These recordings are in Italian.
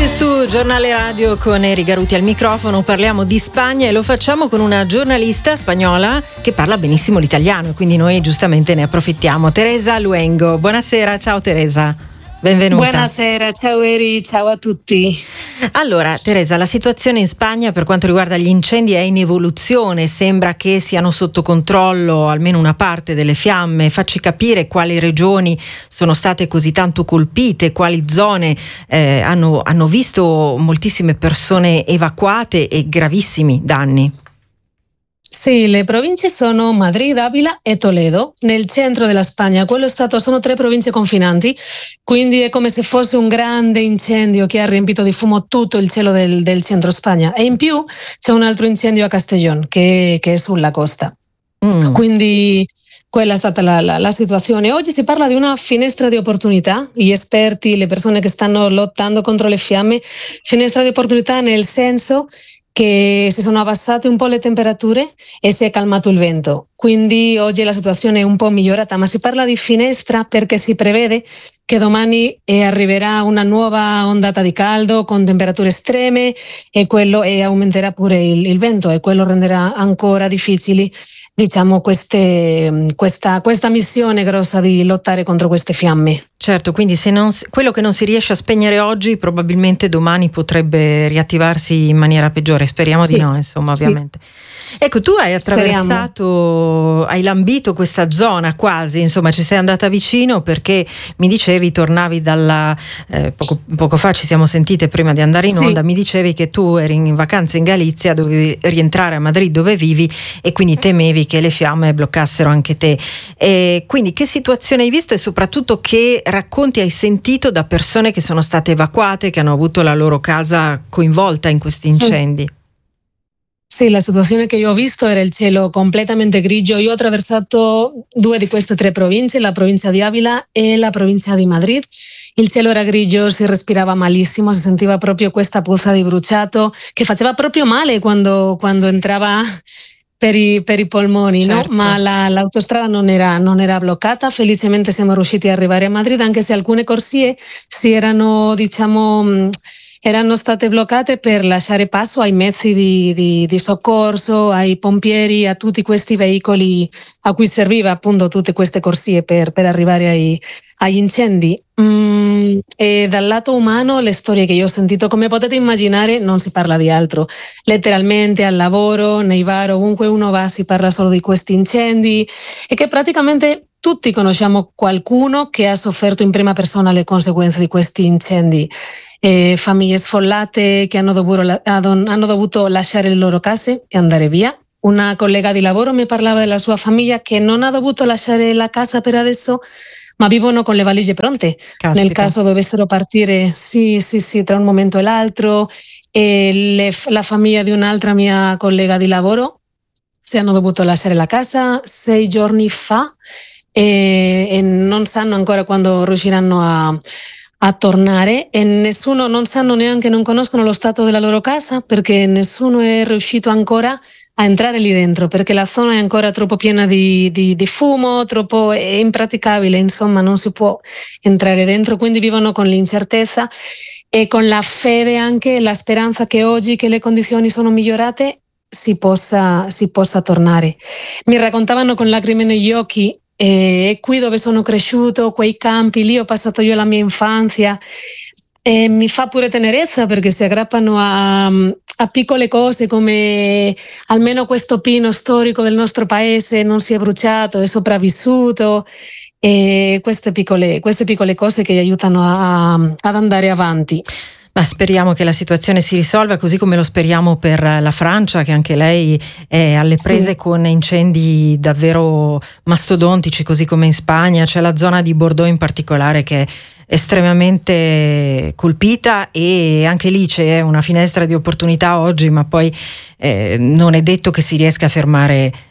Su Giornale Radio con Eri Garuti al microfono parliamo di Spagna e lo facciamo con una giornalista spagnola che parla benissimo l'italiano e quindi noi giustamente ne approfittiamo. Teresa Luengo, buonasera, ciao Teresa, benvenuta. Buonasera, ciao Eri, ciao a tutti. Allora Teresa, la situazione in Spagna per quanto riguarda gli incendi è in evoluzione, sembra che siano sotto controllo almeno una parte delle fiamme. Facci capire quali regioni sono state così tanto colpite, quali zone hanno visto moltissime persone evacuate e gravissimi danni. Sì, le province sono Madrid, Avila e Toledo, nel centro della Spagna. Quello stato sono 3 province confinanti, quindi è come se fosse un grande incendio che ha riempito di fumo tutto il cielo del centro Spagna. E in più c'è un altro incendio a Castellón, che è sulla costa. Quindi quella è stata la situazione. Oggi si parla di una finestra di opportunità. Gli esperti, le persone che stanno lottando contro le fiamme, finestra di opportunità nel senso che si sono abbassate un po' le temperature e si è calmato il vento. Quindi oggi la situazione è un po' migliorata, ma si parla di finestra perché si prevede che domani arriverà una nuova ondata di caldo con temperature estreme e aumenterà pure il vento e quello renderà ancora difficili, diciamo, questa missione grossa di lottare contro queste fiamme. Certo, quindi quello che non si riesce a spegnere oggi probabilmente domani potrebbe riattivarsi in maniera peggiore, speriamo di no, insomma, ovviamente. Sì. Ecco, tu hai attraversato, hai lambito questa zona quasi, insomma ci sei andata vicino perché mi dicevi, tornavi dalla poco fa ci siamo sentite prima di andare in onda, mi dicevi che tu eri in vacanza in Galizia, dovevi rientrare a Madrid dove vivi e quindi temevi che le fiamme bloccassero anche te. E quindi che situazione hai visto e soprattutto che racconti hai sentito da persone che sono state evacuate, che hanno avuto la loro casa coinvolta in questi incendi? Sì, la situazione che io ho visto era il cielo completamente grigio. Io ho attraversato 2 di queste 3 province, la provincia di Avila e la provincia di Madrid. Il cielo era grigio, si respirava malissimo, si sentiva proprio questa puzza di bruciato che faceva proprio male quando entrava per i polmoni, certo. No? Ma l'autostrada non era bloccata. Felicemente siamo riusciti ad arrivare a Madrid, anche se alcune corsie erano state bloccate per lasciare passo ai mezzi di soccorso, ai pompieri, a tutti questi veicoli a cui serviva appunto tutte queste corsie per arrivare agli incendi. E dal lato umano le storie che io ho sentito, come potete immaginare, non si parla di altro. Letteralmente al lavoro, nei bar, ovunque uno va si parla solo di questi incendi e che praticamente tutti conosciamo qualcuno che ha sofferto in prima persona le conseguenze di questi incendi. Famiglie sfollate che hanno dovuto lasciare le loro case e andare via. Una collega di lavoro mi parlava della sua famiglia che non ha dovuto lasciare la casa per adesso, ma vivono con le valigie pronte. Caspita. Nel caso dovessero partire sì, tra un momento e l'altro. La famiglia di un'altra mia collega di lavoro si hanno dovuto lasciare la casa 6 giorni fa e non sanno ancora quando riusciranno a tornare e non sanno neanche, non conoscono lo stato della loro casa perché nessuno è riuscito ancora a entrare lì dentro perché la zona è ancora troppo piena di fumo, troppo è impraticabile, insomma non si può entrare dentro, quindi vivono con l'incertezza e con la fede anche, la speranza che oggi che le condizioni sono migliorate si possa tornare. Mi raccontavano con lacrime negli occhi e qui dove sono cresciuto, quei campi, lì ho passato io la mia infanzia e mi fa pure tenerezza perché si aggrappano a piccole cose come almeno questo pino storico del nostro paese non si è bruciato, è sopravvissuto e queste piccole cose che aiutano ad andare avanti. Ma speriamo che la situazione si risolva, così come lo speriamo per la Francia, che anche lei è alle prese con incendi davvero mastodontici, così come in Spagna. C'è la zona di Bordeaux in particolare che è estremamente colpita e anche lì c'è una finestra di opportunità oggi, ma poi non è detto che si riesca a fermare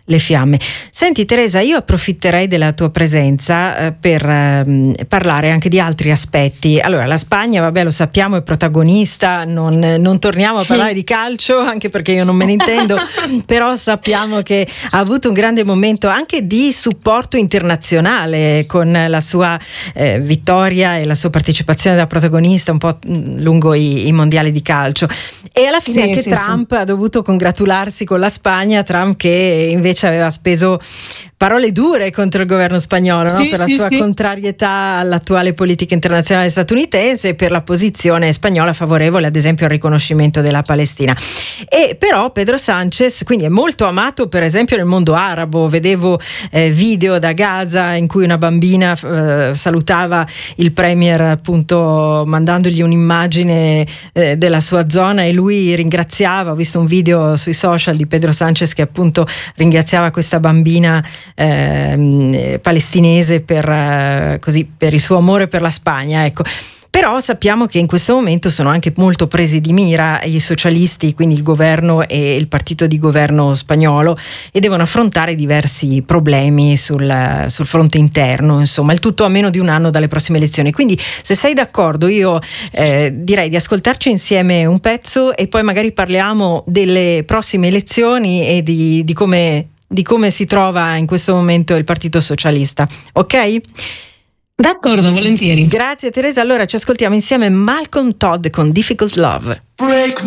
le fiamme. Senti Teresa, io approfitterei della tua presenza per parlare anche di altri aspetti. Allora, la Spagna, vabbè, lo sappiamo, è protagonista, non torniamo a parlare di calcio, anche perché io non me ne intendo, però sappiamo che ha avuto un grande momento anche di supporto internazionale con la sua vittoria e la sua partecipazione da protagonista un po' lungo i mondiali di calcio. E alla fine anche Trump ha dovuto congratularsi con la Spagna, Trump che invece aveva speso parole dure contro il governo spagnolo, no? Per la sua contrarietà all'attuale politica internazionale statunitense e per la posizione spagnola favorevole ad esempio al riconoscimento della Palestina. E però Pedro Sánchez quindi è molto amato per esempio nel mondo arabo. Vedevo video da Gaza in cui una bambina salutava il premier appunto mandandogli un'immagine della sua zona e lui ringraziava. Ho visto un video sui social di Pedro Sánchez che appunto ringraziava questa bambina palestinese per il suo amore per la Spagna, ecco. Però sappiamo che in questo momento sono anche molto presi di mira i socialisti, quindi il governo e il partito di governo spagnolo, e devono affrontare diversi problemi sul fronte interno, insomma, il tutto a meno di un anno dalle prossime elezioni. Quindi se sei d'accordo io direi di ascoltarci insieme un pezzo e poi magari parliamo delle prossime elezioni e di come si trova in questo momento il Partito Socialista, ok? D'accordo, volentieri. Grazie Teresa, allora ci ascoltiamo insieme Malcolm Todd con Difficult Love. Break